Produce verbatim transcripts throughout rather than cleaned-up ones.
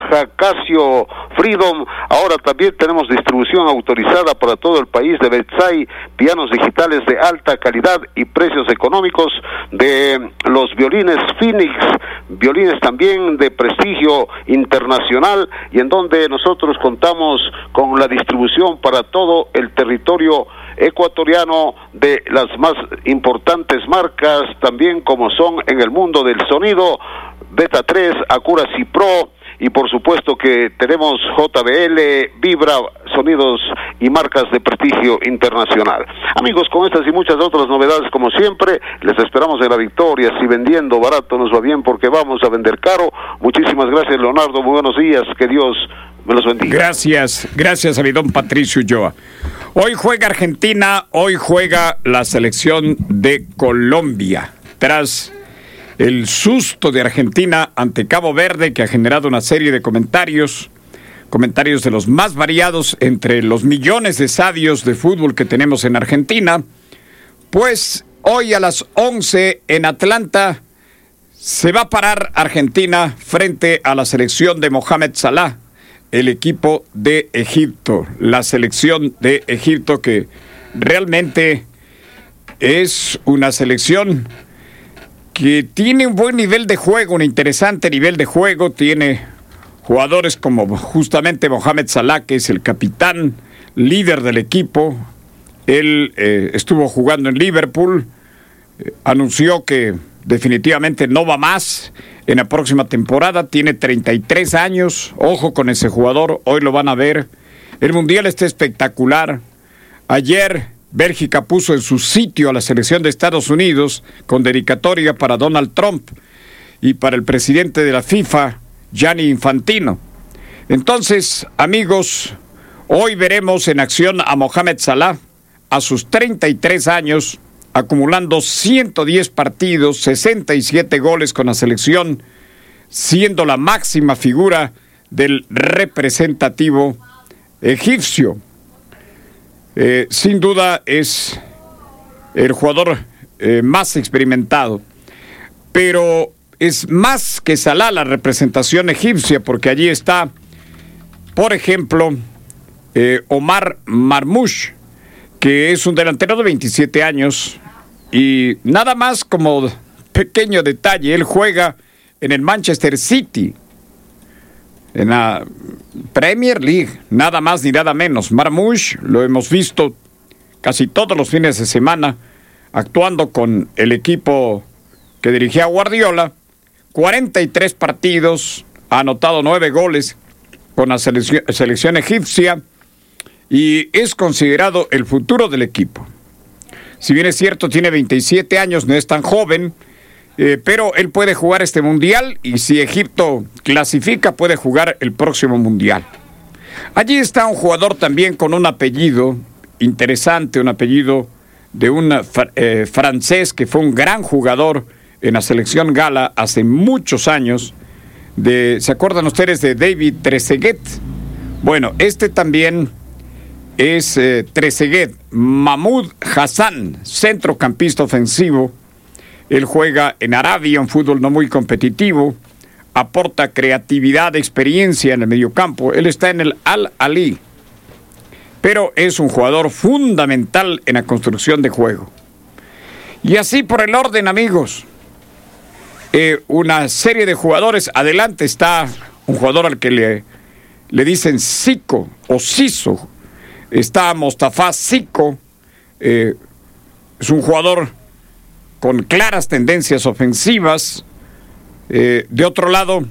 Jacasio Freedom. Ahora también tenemos distribución autorizada para todo el país de Betsai, pianos digitales de alta calidad y precios económicos, de los violines Phoenix, violines también de prestigio internacional, y en donde nosotros contamos con la distribución para todo el territorio ecuatoriano de las más importantes marcas, también como son en el mundo del sonido, Beta tres, Acuracy Pro, y por supuesto que tenemos J B L, Vibra, sonidos y marcas de prestigio internacional. Amigos, con estas y muchas otras novedades, como siempre, les esperamos en La Victoria. Si vendiendo barato nos va bien, porque vamos a vender caro. Muchísimas gracias, Leonardo, muy buenos días, que Dios me los bendiga. Gracias, gracias a mi don Patricio Ulloa. Hoy juega Argentina, hoy juega la selección de Colombia, tras el susto de Argentina ante Cabo Verde, que ha generado una serie de comentarios, comentarios de los más variados entre los millones de estadios de fútbol que tenemos en Argentina. Pues hoy a las once en Atlanta se va a parar Argentina frente a la selección de Mohamed Salah, el equipo de Egipto, la selección de Egipto, que realmente es una selección que tiene un buen nivel de juego, un interesante nivel de juego. Tiene jugadores como justamente Mohamed Salah, que es el capitán, líder del equipo. Él eh, estuvo jugando en Liverpool, eh, anunció que definitivamente no va más en la próxima temporada. Tiene treinta y tres años, ojo con ese jugador, hoy lo van a ver. El Mundial está espectacular. Ayer Bélgica puso en su sitio a la selección de Estados Unidos con dedicatoria para Donald Trump y para el presidente de la FIFA, Gianni Infantino. Entonces, amigos, hoy veremos en acción a Mohamed Salah a sus treinta y tres años, acumulando ciento diez partidos, sesenta y siete goles con la selección, siendo la máxima figura del representativo egipcio. Eh, sin duda es el jugador eh, más experimentado, pero es más que Salah la representación egipcia, porque allí está, por ejemplo, eh, Omar Marmoush, que es un delantero de veintisiete años, y nada más como pequeño detalle, él juega en el Manchester City, en la Premier League, nada más ni nada menos. Marmoush lo hemos visto casi todos los fines de semana actuando con el equipo que dirigía Guardiola. cuarenta y tres partidos, ha anotado nueve goles con la selección, selección egipcia, y es considerado el futuro del equipo. Si bien es cierto, tiene veintisiete años, no es tan joven, Eh, pero él puede jugar este mundial, y si Egipto clasifica puede jugar el próximo mundial. Allí está un jugador también con un apellido interesante, un apellido de un eh, francés que fue un gran jugador en la selección gala hace muchos años. De, ¿se acuerdan ustedes de David Trezeguet? Bueno, este también es eh, Trezeguet, Mahmoud Hassan, centrocampista ofensivo. Él juega en Arabia, un fútbol no muy competitivo, aporta creatividad, experiencia en el mediocampo. Él está en el Al-Ahly, pero es un jugador fundamental en la construcción de juego. Y así por el orden, amigos, eh, una serie de jugadores. Adelante está un jugador al que le, le dicen Zico o Siso. Está Mostafa Zico, eh, es un jugador con claras tendencias ofensivas. Eh, de otro lado,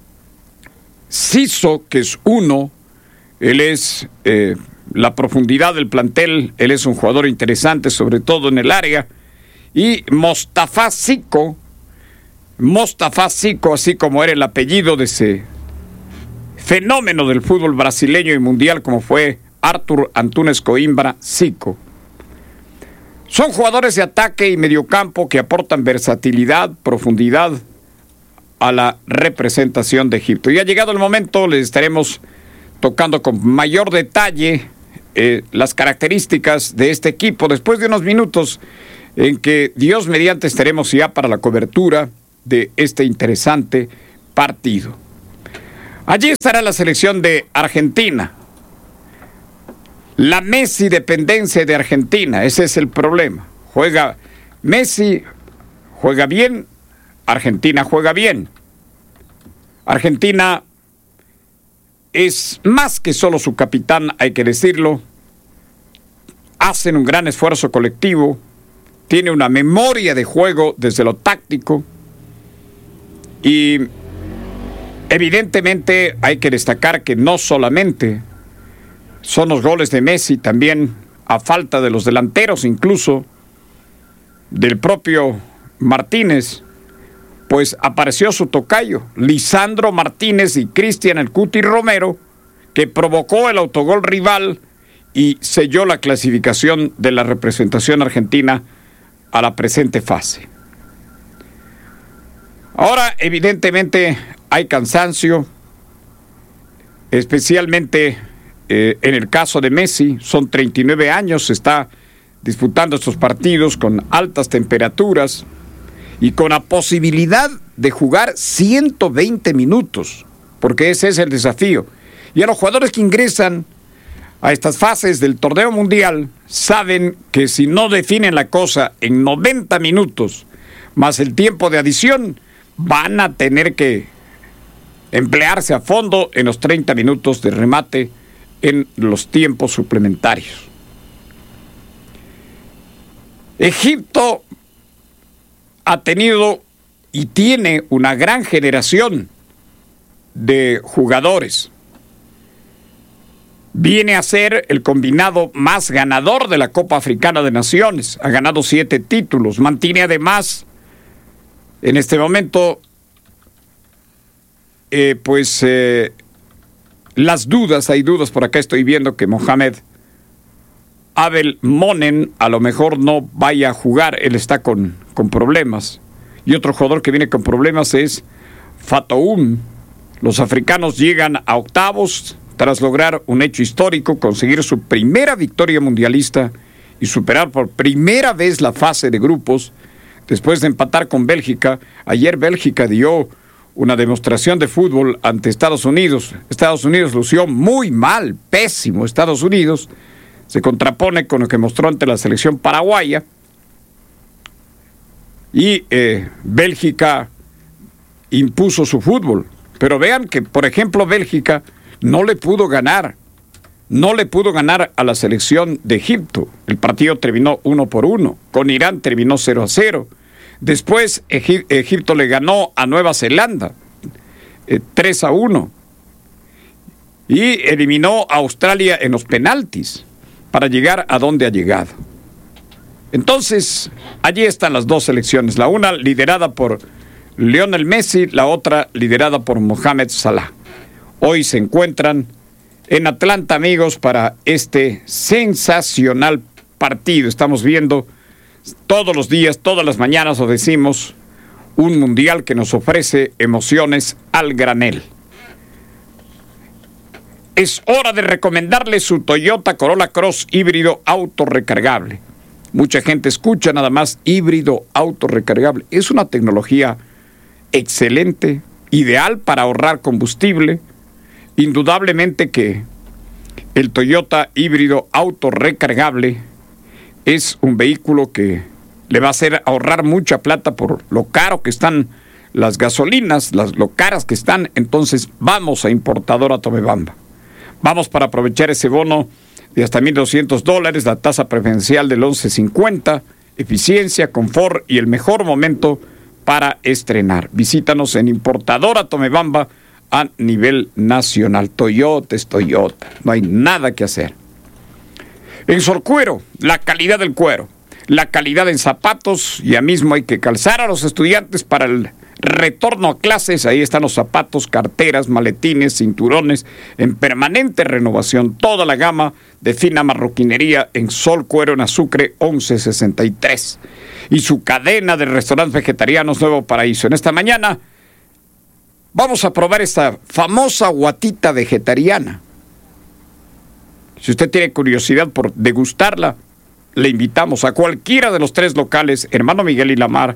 Siso, que es uno, él es eh, la profundidad del plantel, él es un jugador interesante, sobre todo en el área. Y Mostafa Zico, Mostafa Zico, así como era el apellido de ese fenómeno del fútbol brasileño y mundial como fue Arthur Antunes Coimbra Zico. Son jugadores de ataque y mediocampo que aportan versatilidad, profundidad a la representación de Egipto. Y ha llegado el momento, les estaremos tocando con mayor detalle eh, las características de este equipo después de unos minutos en que Dios mediante estaremos ya para la cobertura de este interesante partido. Allí estará la selección de Argentina. La Messi dependencia de Argentina, ese es el problema. Juega Messi, juega bien, Argentina juega bien. Argentina es más que solo su capitán, hay que decirlo. Hacen un gran esfuerzo colectivo, tiene una memoria de juego desde lo táctico y evidentemente hay que destacar que no solamente son los goles de Messi, también a falta de los delanteros, incluso del propio Martínez, pues apareció su tocayo, Lisandro Martínez y Cristian El Cuti Romero, que provocó el autogol rival y selló la clasificación de la representación argentina a la presente fase. Ahora, evidentemente, hay cansancio, especialmente eh, en el caso de Messi. Son treinta y nueve años, se está disputando estos partidos con altas temperaturas y con la posibilidad de jugar ciento veinte minutos, porque ese es el desafío. Y a los jugadores que ingresan a estas fases del torneo mundial saben que si no definen la cosa en noventa minutos más el tiempo de adición, van a tener que emplearse a fondo en los treinta minutos de remate en los tiempos suplementarios. Egipto ha tenido y tiene una gran generación de jugadores. Viene a ser el combinado más ganador de la Copa Africana de Naciones. Ha ganado siete títulos. Mantiene además, en este momento, eh, pues eh, las dudas, hay dudas. Por acá estoy viendo que Mohamed Abel Monen a lo mejor no vaya a jugar. Él está con, con problemas. Y otro jugador que viene con problemas es Fatoum. Los africanos llegan a octavos tras lograr un hecho histórico, conseguir su primera victoria mundialista y superar por primera vez la fase de grupos, después de empatar con Bélgica. Ayer Bélgica dio una demostración de fútbol ante Estados Unidos. Estados Unidos lució muy mal, pésimo. Estados Unidos se contrapone con lo que mostró ante la selección paraguaya. Y eh, Bélgica impuso su fútbol. Pero vean que, por ejemplo, Bélgica no le pudo ganar, no le pudo ganar a la selección de Egipto. El partido terminó uno por uno. Con Irán terminó cero a cero. Después Egip- Egipto le ganó a Nueva Zelanda eh, tres a uno. Y eliminó a Australia en los penaltis para llegar a donde ha llegado. Entonces, allí están las dos selecciones. La una liderada por Lionel Messi, la otra liderada por Mohamed Salah. Hoy se encuentran en Atlanta, amigos, para este sensacional partido. Estamos viendo todos los días, todas las mañanas, lo decimos, un mundial que nos ofrece emociones al granel. Es hora de recomendarle su Toyota Corolla Cross híbrido autorrecargable. Mucha gente escucha nada más híbrido autorrecargable. Es una tecnología excelente, ideal para ahorrar combustible. Indudablemente que el Toyota híbrido autorrecargable es un vehículo que le va a hacer ahorrar mucha plata por lo caro que están las gasolinas, las, lo caras que están. Entonces vamos a Importadora Tomebamba. Vamos para aprovechar ese bono de hasta mil doscientos dólares, la tasa preferencial del once cincuenta, eficiencia, confort y el mejor momento para estrenar. Visítanos en Importadora Tomebamba a nivel nacional. Toyota es Toyota, no hay nada que hacer. En Sorcuero, la calidad del cuero, la calidad en zapatos. Ya mismo hay que calzar a los estudiantes para el retorno a clases. Ahí están los zapatos, carteras, maletines, cinturones en permanente renovación. Toda la gama de fina marroquinería en Sol Cuero en Azucre once sesenta y tres. Y su cadena de restaurantes vegetarianos Nuevo Paraíso. En esta mañana vamos a probar esta famosa guatita vegetariana. Si usted tiene curiosidad por degustarla, le invitamos a cualquiera de los tres locales, Hermano Miguel y Lamar,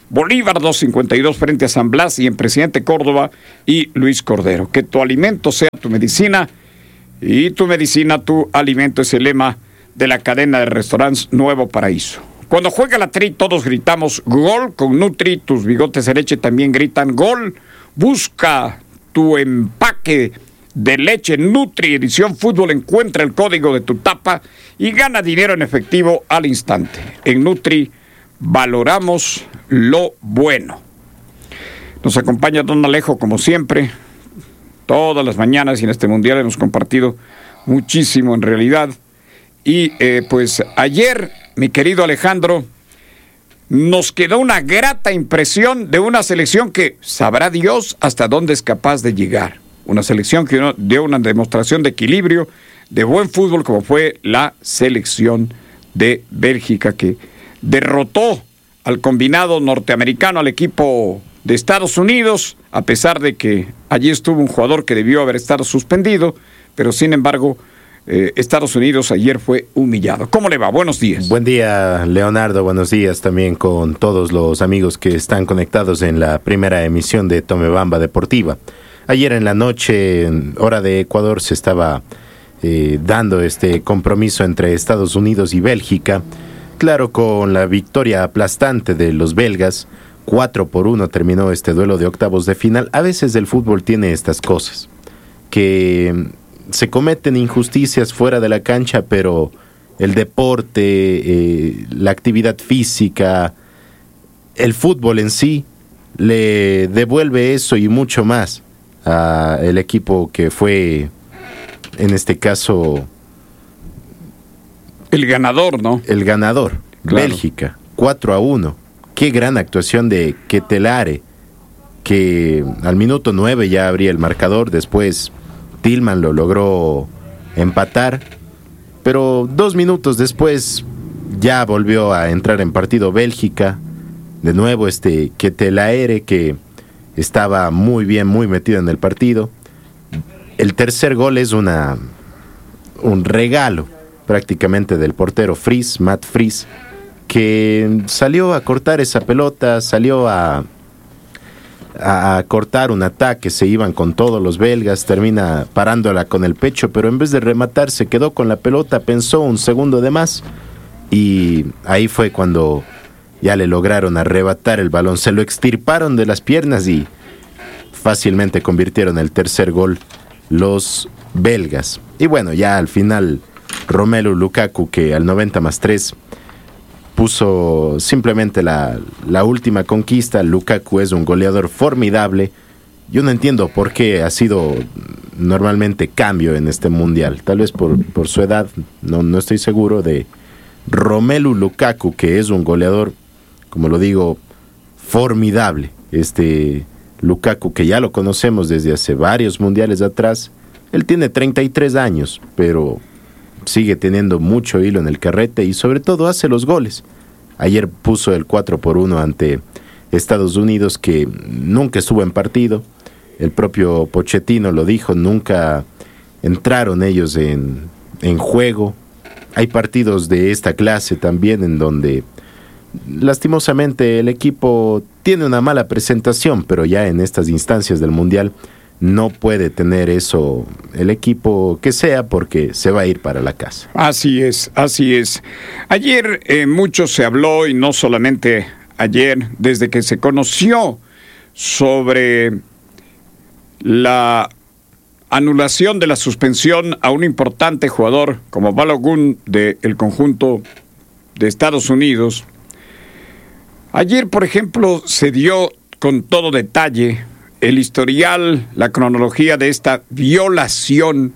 Bolívar dos cincuenta y dos frente a San Blas y en Presidente Córdoba y Luis Cordero. Que tu alimento sea tu medicina y tu medicina tu alimento es el lema de la cadena de restaurantes Nuevo Paraíso. Cuando juega la Tri todos gritamos gol con Nutri, tus bigotes de leche también gritan gol. Busca tu empaque de leche Nutri edición fútbol, encuentra el código de tu tapa y gana dinero en efectivo al instante. En Nutri valoramos lo bueno. Nos acompaña don Alejo como siempre, todas las mañanas, y en este mundial hemos compartido muchísimo en realidad. Y eh, pues ayer, mi querido Alejandro, nos quedó una grata impresión de una selección que sabrá Dios hasta dónde es capaz de llegar. Una selección que dio una demostración de equilibrio, de buen fútbol, como fue la selección de Bélgica, que derrotó al combinado norteamericano, al equipo de Estados Unidos, a pesar de que allí estuvo un jugador que debió haber estado suspendido, pero sin embargo, eh, Estados Unidos ayer fue humillado. ¿Cómo le va? Buenos días. Buen día, Leonardo. Buenos días también con todos los amigos que están conectados en la primera emisión de Tomebamba Deportiva. Ayer en la noche, en hora de Ecuador, se estaba eh, dando este compromiso entre Estados Unidos y Bélgica. Claro, con la victoria aplastante de los belgas, cuatro por uno terminó este duelo de octavos de final. A veces el fútbol tiene estas cosas, que se cometen injusticias fuera de la cancha, pero el deporte, eh, la actividad física, el fútbol en sí, le devuelve eso y mucho más al equipo que fue, en este caso, el ganador, ¿no? El ganador, claro. Bélgica, cuatro a uno. Qué gran actuación de Ketelare, que al minuto nueve ya abría el marcador. Después Tillman lo logró empatar, pero dos minutos después ya volvió a entrar en partido Bélgica. De nuevo este Ketelare, que estaba muy bien, muy metido en el partido. El tercer gol es una un regalo prácticamente del portero Fries, Matt Fries, que salió a cortar esa pelota, salió a, a, a cortar un ataque, se iban con todos los belgas, termina parándola con el pecho, pero en vez de rematar se quedó con la pelota, pensó un segundo de más, y ahí fue cuando ya le lograron arrebatar el balón, se lo extirparon de las piernas y fácilmente convirtieron el tercer gol los belgas. Y bueno, ya al final Romelu Lukaku, que al noventa más tres puso simplemente la, la última conquista. Lukaku es un goleador formidable. Yo no entiendo por qué ha sido normalmente cambio en este mundial. Tal vez por, por su edad, no, no estoy seguro, de Romelu Lukaku, que es un goleador, como lo digo, formidable. Este Lukaku, que ya lo conocemos desde hace varios mundiales atrás, él tiene treinta y tres años, pero sigue teniendo mucho hilo en el carrete y sobre todo hace los goles. Ayer puso el cuatro por uno ante Estados Unidos, que nunca estuvo en partido. El propio Pochettino lo dijo, nunca entraron ellos en, en juego. Hay partidos de esta clase también en donde lastimosamente el equipo tiene una mala presentación, pero ya en estas instancias del Mundial no puede tener eso el equipo que sea, porque se va a ir para la casa. Así es, así es. Ayer eh, mucho se habló, y no solamente ayer, desde que se conoció sobre la anulación de la suspensión a un importante jugador como Balogun del conjunto de Estados Unidos. Ayer, por ejemplo, se dio con todo detalle el historial, la cronología de esta violación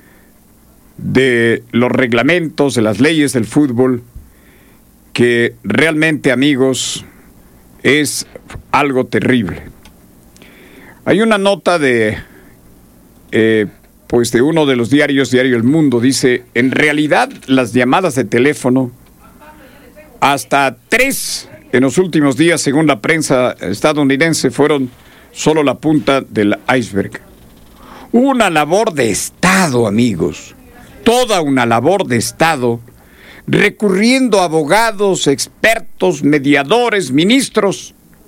de los reglamentos, de las leyes del fútbol, que realmente, amigos, es algo terrible. Hay una nota de, eh, pues de uno de los diarios, Diario El Mundo, dice: en realidad las llamadas de teléfono, hasta tres en los últimos días, según la prensa estadounidense, fueron solo la punta del iceberg. Una labor de Estado, amigos, toda una labor de Estado, recurriendo a abogados, expertos, mediadores, ministros,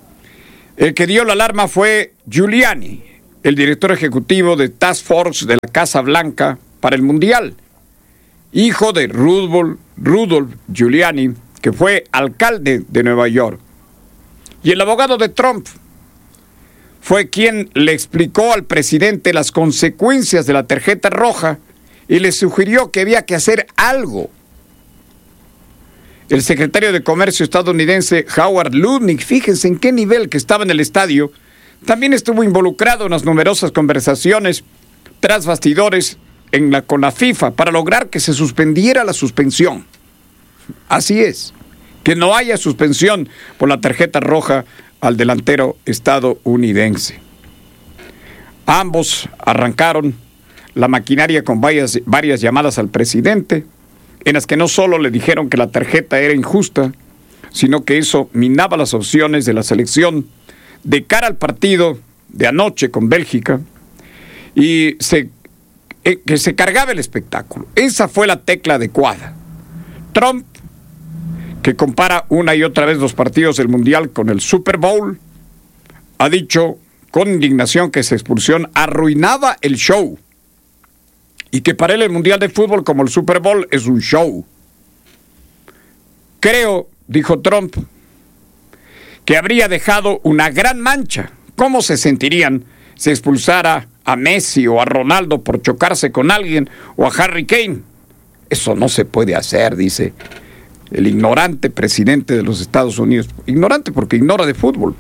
El que dio la alarma fue Giuliani, el director ejecutivo de Task Force de la Casa Blanca para el Mundial, hijo de Rudolph, Rudolph Giuliani, que fue alcalde de Nueva York. Y el abogado de Trump fue quien le explicó al presidente las consecuencias de la tarjeta roja y le sugirió que había que hacer algo. El secretario de Comercio estadounidense Howard Lutnick, fíjense en qué nivel que estaba en el estadio, también estuvo involucrado en las numerosas conversaciones tras bastidores en la, con la FIFA para lograr que se suspendiera la suspensión. Así es, que no haya suspensión por la tarjeta roja al delantero estadounidense. Ambos arrancaron la maquinaria con varias, varias llamadas al presidente, en las que no solo le dijeron que la tarjeta era injusta, sino que eso minaba las opciones de la selección de cara al partido de anoche con Bélgica y se, eh, que se cargaba el espectáculo. Esa fue la tecla adecuada. Trump, que compara una y otra vez los partidos del Mundial con el Super Bowl, ha dicho con indignación que esa expulsión arruinaba el show y que para él el Mundial de Fútbol, como el Super Bowl, es un show. Creo, dijo Trump, que habría dejado una gran mancha. ¿Cómo se sentirían si expulsara a Messi o a Ronaldo por chocarse con alguien o a Harry Kane? Eso no se puede hacer, dice el ignorante presidente de los Estados Unidos. Ignorante porque ignora de fútbol.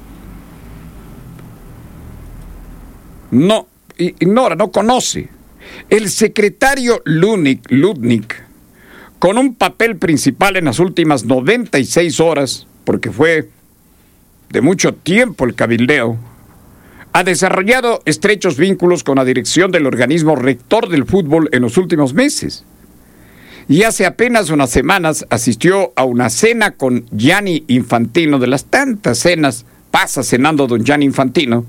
No, ignora, no conoce. El secretario Lutnick, Lutnick, con un papel principal en las últimas noventa y seis horas, porque fue de mucho tiempo el cabildeo, ha desarrollado estrechos vínculos con la dirección del organismo rector del fútbol en los últimos meses. Y hace apenas unas semanas asistió a una cena con Gianni Infantino, de las tantas cenas pasa cenando don Gianni Infantino,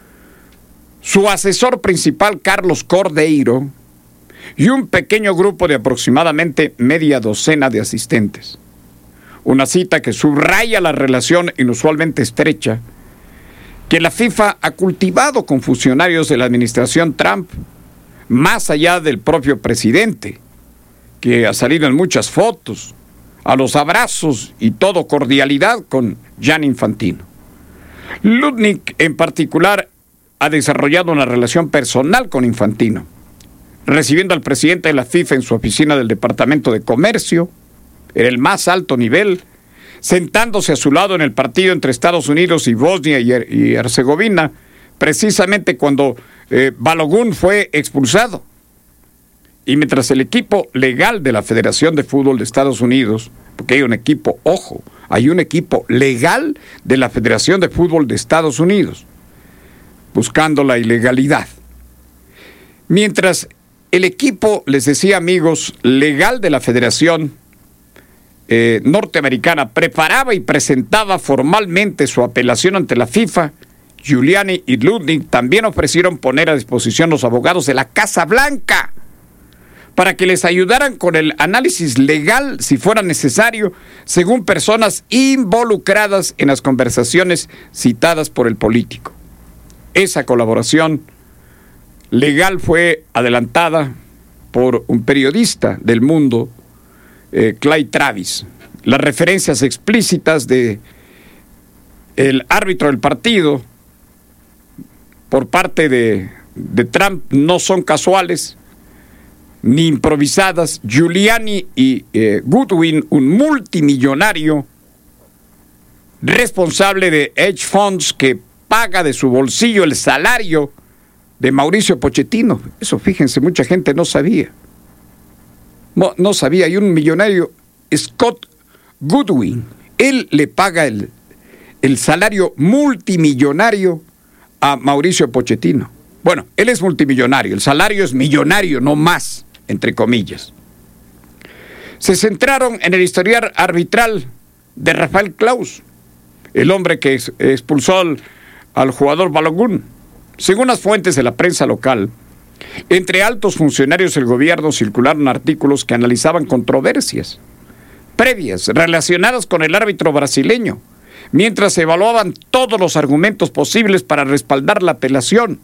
su asesor principal Carlos Cordeiro y un pequeño grupo de aproximadamente media docena de asistentes. Una cita que subraya la relación inusualmente estrecha que la FIFA ha cultivado con funcionarios de la administración Trump, más allá del propio presidente, que ha salido en muchas fotos, a los abrazos y todo cordialidad con Gianni Infantino. Lutnick, en particular, ha desarrollado una relación personal con Infantino, recibiendo al presidente de la FIFA en su oficina del Departamento de Comercio, en el más alto nivel, sentándose a su lado en el partido entre Estados Unidos y Bosnia y Herzegovina, precisamente cuando eh, Balogun fue expulsado. Y mientras el equipo legal de la Federación de Fútbol de Estados Unidos, porque hay un equipo, ojo, hay un equipo legal de la Federación de Fútbol de Estados Unidos, buscando la ilegalidad. Mientras el equipo, les decía amigos, legal de la Federación eh, norteamericana preparaba y presentaba formalmente su apelación ante la FIFA, Giuliani y Lutnick también ofrecieron poner a disposición los abogados de la Casa Blanca para que les ayudaran con el análisis legal si fuera necesario, según personas involucradas en las conversaciones citadas por el político. Esa colaboración legal fue adelantada por un periodista del Mundo, eh, Clay Travis. Las referencias explícitas de el árbitro del partido por parte de, de Trump no son casuales ni improvisadas. Giuliani y eh, Goodwin, un multimillonario responsable de hedge funds que paga de su bolsillo el salario de Mauricio Pochettino. Eso, fíjense, mucha gente no sabía. No, no sabía. Hay un millonario, Scott Goodwin. Él le paga el, el salario multimillonario a Mauricio Pochettino. Bueno, él es multimillonario. El salario es millonario, no más, entre comillas. Se centraron en el historial arbitral de Rafael Klaus, el hombre que expulsó al, al jugador Balogun. Según las fuentes de la prensa local, entre altos funcionarios del gobierno circularon artículos que analizaban controversias previas relacionadas con el árbitro brasileño, mientras se evaluaban todos los argumentos posibles para respaldar la apelación.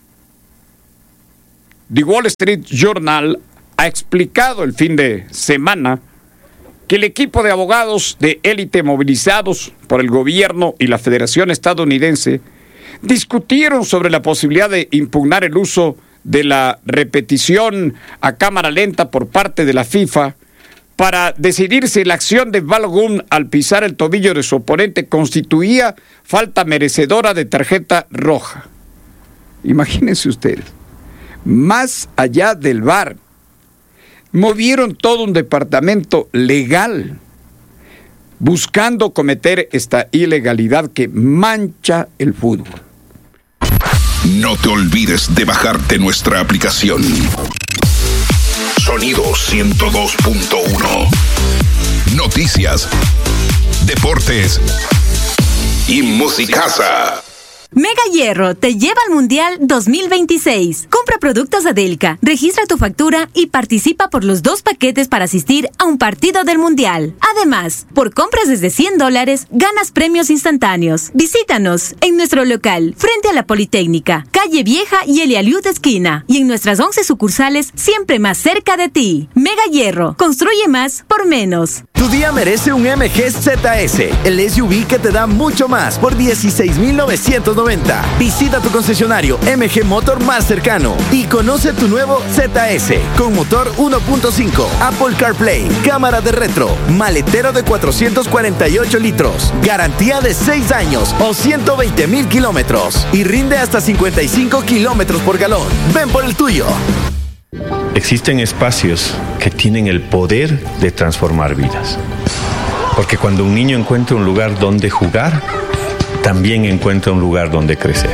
The Wall Street Journal ha explicado el fin de semana que el equipo de abogados de élite movilizados por el gobierno y la Federación Estadounidense discutieron sobre la posibilidad de impugnar el uso de la repetición a cámara lenta por parte de la FIFA para decidir si la acción de Balogun al pisar el tobillo de su oponente constituía falta merecedora de tarjeta roja. Imagínense ustedes, más allá del V A R, movieron todo un departamento legal buscando cometer esta ilegalidad que mancha el fútbol. No te olvides de bajarte nuestra aplicación. Sonido ciento dos punto uno. Noticias, deportes y musicaza. Mega Hierro te lleva al Mundial dos mil veintiséis. Compra productos Adelca, registra tu factura y participa por los dos paquetes para asistir a un partido del Mundial. Además, por compras desde cien dólares, ganas premios instantáneos. Visítanos en nuestro local, frente a la Politécnica, Calle Vieja y Elialiud esquina. Y en nuestras once sucursales, siempre más cerca de ti. Mega Hierro, construye más por menos. Tu día merece un M G Z S, el S U V que te da mucho más por dieciséis mil novecientos noventa. Visita tu concesionario M G Motor más cercano y conoce tu nuevo Z S con motor uno punto cinco, Apple CarPlay, cámara de retro, maletero de cuatrocientos cuarenta y ocho litros, garantía de seis años o ciento veinte mil kilómetros y rinde hasta cincuenta y cinco kilómetros por galón. Ven por el tuyo. Existen espacios que tienen el poder de transformar vidas. Porque cuando un niño encuentra un lugar donde jugar, también encuentra un lugar donde crecer.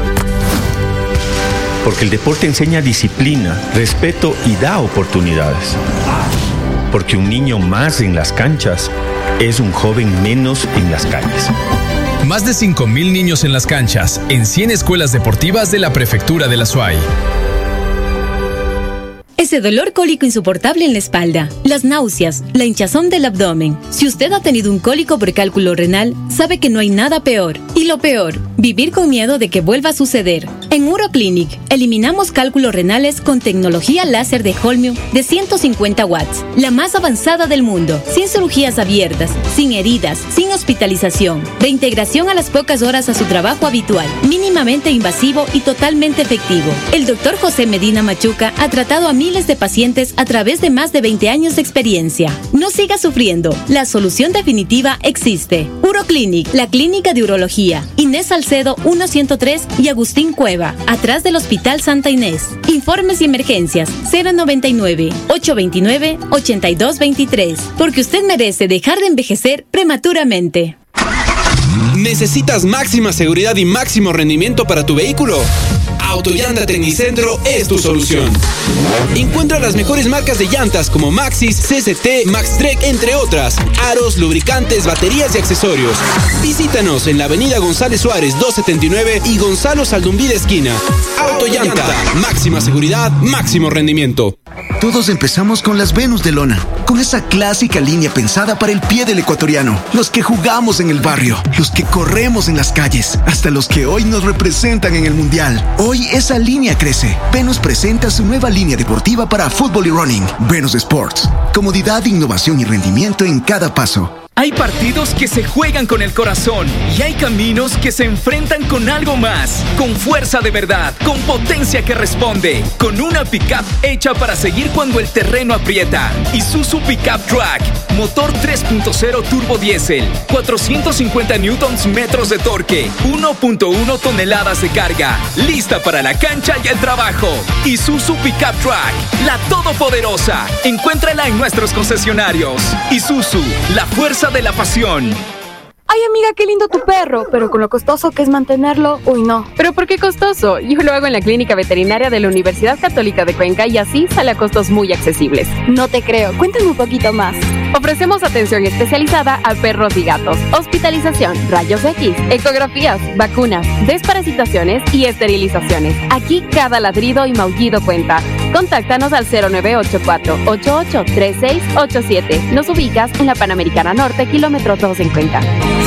Porque el deporte enseña disciplina, respeto y da oportunidades. Porque un niño más en las canchas es un joven menos en las calles. Más de cinco mil niños en las canchas, en cien escuelas deportivas de la Prefectura de la S U A Y. Ese dolor cólico insoportable en la espalda, las náuseas, la hinchazón del abdomen. Si usted ha tenido un cólico por cálculo renal, sabe que no hay nada peor. Y lo peor, vivir con miedo de que vuelva a suceder. En Uroclinic, eliminamos cálculos renales con tecnología láser de Holmium de ciento cincuenta watts, la más avanzada del mundo, sin cirugías abiertas, sin heridas, sin hospitalización, reintegración a las pocas horas a su trabajo habitual, mínimamente invasivo y totalmente efectivo. El doctor José Medina Machuca ha tratado a miles de pacientes a través de más de veinte años de experiencia. No siga sufriendo, la solución definitiva existe. Uroclinic, la clínica de urología, Inés Salcedo ciento tres y Agustín Cueva, atrás del Hospital Santa Inés. Informes y emergencias cero noventa y nueve, ochocientos veintinueve, ochenta y dos veintitrés, porque usted merece dejar de envejecer prematuramente. ¿Necesitas máxima seguridad y máximo rendimiento para tu vehículo? Autollanta Tecnicentro es tu solución. Encuentra las mejores marcas de llantas como Maxxis, C C T, Maxtrek, entre otras. Aros, lubricantes, baterías y accesorios. Visítanos en la avenida González Suárez doscientos setenta y nueve y Gonzalo Saldumbí de esquina. Autollanta, máxima seguridad, máximo rendimiento. Todos empezamos con las Venus de lona, con esa clásica línea pensada para el pie del ecuatoriano. Los que jugamos en el barrio, los que corremos en las calles, hasta los que hoy nos representan en el Mundial. Hoy esa línea crece. Venus presenta su nueva línea deportiva para fútbol y running. Venus Sports. Comodidad, innovación y rendimiento en cada paso. Hay partidos que se juegan con el corazón y hay caminos que se enfrentan con algo más, con fuerza de verdad, con potencia que responde, con una pickup hecha para seguir cuando el terreno aprieta. Isuzu Pickup Track, motor tres punto cero turbo diésel, cuatrocientos cincuenta newtons metros de torque, uno punto uno toneladas de carga, lista para la cancha y el trabajo. Isuzu Pickup Track, la todopoderosa. Encuéntrala en nuestros concesionarios. Isuzu, la fuerza de la pasión. Ay, amiga, qué lindo tu perro, pero con lo costoso que es mantenerlo, uy, no. ¿Pero por qué costoso? Yo lo hago en la Clínica Veterinaria de la Universidad Católica de Cuenca y así sale a costos muy accesibles. No te creo, cuéntame un poquito más. Ofrecemos atención especializada a perros y gatos, hospitalización, rayos X, ecografías, vacunas, desparasitaciones y esterilizaciones. Aquí cada ladrido y maullido cuenta. Contáctanos al cero nueve ocho cuatro, ocho ocho tres seis ocho siete. Nos ubicas en la Panamericana Norte, kilómetro dos cincuenta.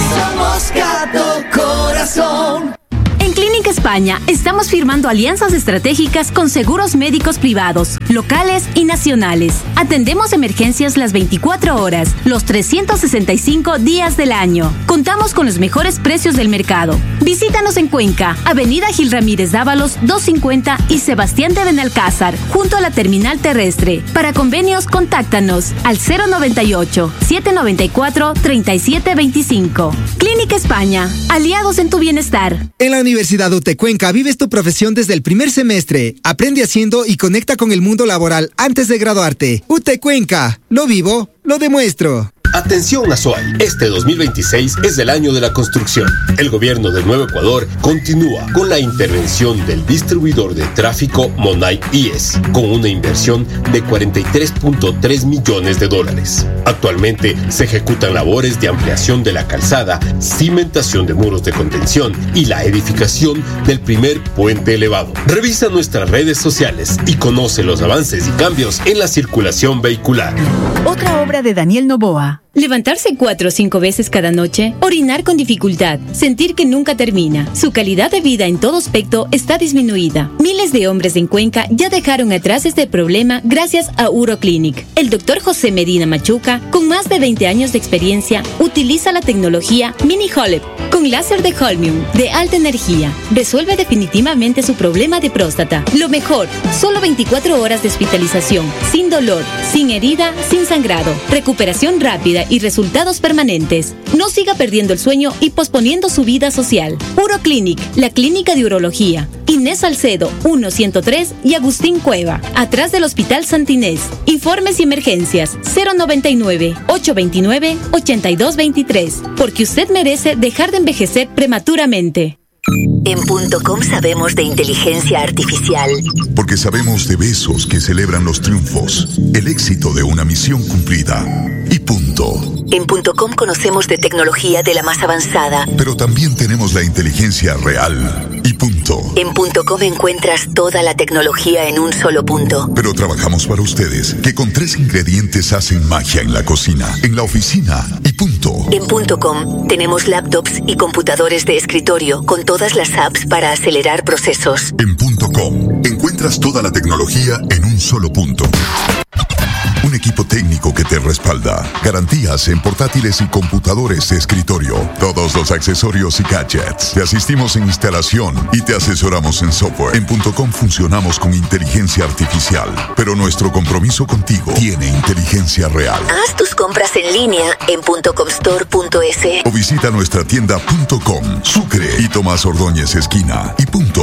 Somos Gato Corazón. En Clínica España estamos firmando alianzas estratégicas con seguros médicos privados, locales y nacionales. Atendemos emergencias las veinticuatro horas, los trescientos sesenta y cinco días del año. Contamos con los mejores precios del mercado. Visítanos en Cuenca, Avenida Gil Ramírez Dávalos doscientos cincuenta y Sebastián de Benalcázar, junto a la terminal terrestre. Para convenios, contáctanos al cero noventa y ocho, setecientos noventa y cuatro, treinta y siete veinticinco. Clínica España, aliados en tu bienestar. En la Universidad U T E Cuenca vives tu profesión desde el primer semestre. Aprende haciendo y conecta con el mundo laboral antes de graduarte. U T E Cuenca, lo vivo, lo demuestro. Atención Azuay, este dos mil veintiséis es el año de la construcción. El gobierno de Nuevo Ecuador continúa con la intervención del distribuidor de tráfico Monay I E S, con una inversión de cuarenta y tres punto tres millones de dólares. Actualmente se ejecutan labores de ampliación de la calzada, cimentación de muros de contención y la edificación del primer puente elevado. Revisa nuestras redes sociales y conoce los avances y cambios en la circulación vehicular. Otra obra de Daniel Noboa. Levantarse cuatro o cinco veces cada noche, orinar con dificultad, sentir que nunca termina. Su calidad de vida en todo aspecto está disminuida. Miles de hombres en Cuenca ya dejaron atrás este problema gracias a Uroclinic. El doctor José Medina Machuca, con más de veinte años de experiencia, utiliza la tecnología Mini Holep con láser de Holmium de alta energía. Resuelve definitivamente su problema de próstata. Lo mejor, solo veinticuatro horas de hospitalización, sin dolor, sin herida, sin sangrado, recuperación rápida y resultados permanentes. No siga perdiendo el sueño y posponiendo su vida social. Uroclinic, la clínica de urología. Inés Salcedo, uno ciento tres y Agustín Cueva, atrás del Hospital Santa Inés. Informes y emergencias cero noventa y nueve, ochocientos veintinueve, ochenta y dos veintitrés. Porque usted merece dejar de envejecer prematuramente. En punto com sabemos de inteligencia artificial. Porque sabemos de besos que celebran los triunfos, el éxito de una misión cumplida. Y punto. En punto com conocemos de tecnología de la más avanzada. Pero también tenemos la inteligencia real. Y punto. En punto com encuentras toda la tecnología en un solo punto. Pero trabajamos para ustedes, que con tres ingredientes hacen magia en la cocina, en la oficina y punto. En punto com tenemos laptops y computadores de escritorio con todas las apps para acelerar procesos. En punto com encuentras toda la tecnología en un solo punto. Un equipo técnico que te respalda. Garantías en portátiles y computadores de escritorio. Todos los accesorios y gadgets. Te asistimos en instalación y te asesoramos en software. En punto com funcionamos con inteligencia artificial. Pero nuestro compromiso contigo tiene inteligencia real. Haz tus compras en línea en punto com store punto es. O visita nuestra tienda punto com, Sucre y Tomás Ordóñez esquina. Y punto.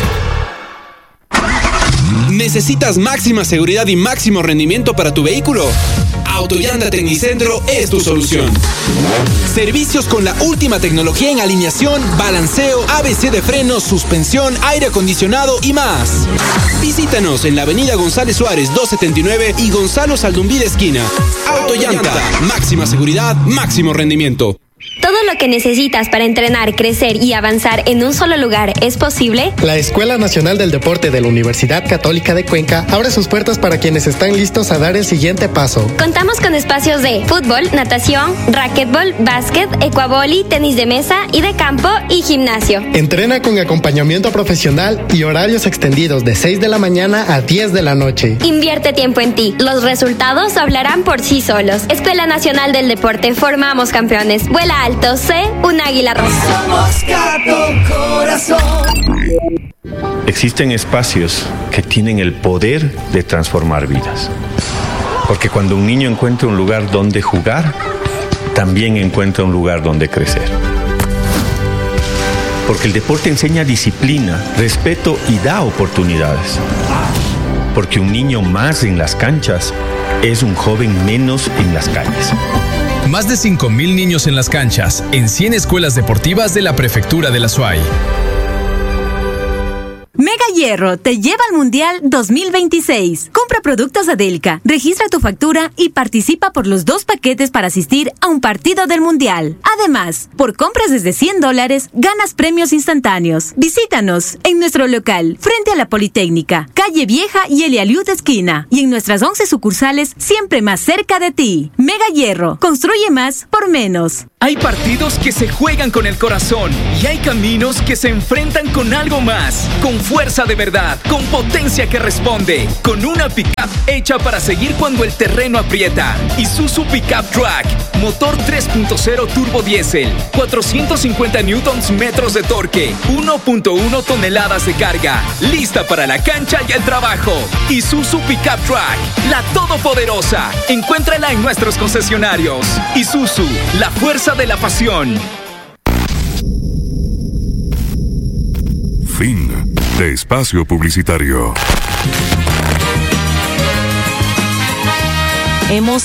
¿Necesitas máxima seguridad y máximo rendimiento para tu vehículo? Autollanta Tecnicentro es tu solución. Servicios con la última tecnología en alineación, balanceo, A B C de frenos, suspensión, aire acondicionado y más. Visítanos en la avenida González Suárez doscientos setenta y nueve y Gonzalo Saldumbide esquina. Autollanta, máxima seguridad, máximo rendimiento. ¿Todo lo que necesitas para entrenar, crecer y avanzar en un solo lugar es posible? La Escuela Nacional del Deporte de la Universidad Católica de Cuenca abre sus puertas para quienes están listos a dar el siguiente paso. Contamos con espacios de fútbol, natación, racquetbol, básquet, ecuavoli, tenis de mesa y de campo y gimnasio. Entrena con acompañamiento profesional y horarios extendidos de seis de la mañana a diez de la noche. Invierte tiempo en ti. Los resultados hablarán por sí solos. Escuela Nacional del Deporte. Formamos campeones. Vuela alto, sé un águila rosa. Somos Gato Corazón. Existen espacios que tienen el poder de transformar vidas. Porque cuando un niño encuentra un lugar donde jugar, también encuentra un lugar donde crecer. Porque el deporte enseña disciplina, respeto y da oportunidades. Porque un niño más en las canchas es un joven menos en las calles. Más de cinco mil niños en las canchas, en cien escuelas deportivas de la Prefectura de la Azuay. Mega Mega Hierro te lleva al Mundial dos mil veintiséis. Compra productos Adelca, registra tu factura y participa por los dos paquetes para asistir a un partido del Mundial. Además, por compras desde cien dólares, ganas premios instantáneos. Visítanos en nuestro local, frente a la Politécnica, Calle Vieja y Elialiud esquina. Y en nuestras once sucursales, siempre más cerca de ti. Mega Hierro, construye más por menos. Hay partidos que se juegan con el corazón y hay caminos que se enfrentan con algo más, con fuerza de verdad, con potencia que responde, con una pickup hecha para seguir cuando el terreno aprieta. Isuzu Pickup Track, motor tres punto cero turbo diésel, cuatrocientos cincuenta newtons metros de torque, uno punto uno toneladas de carga, lista para la cancha y el trabajo. Isuzu Pickup Track, la todopoderosa. Encuéntrala en nuestros concesionarios. Isuzu, la fuerza de la pasión. Fin de espacio publicitario. Hemos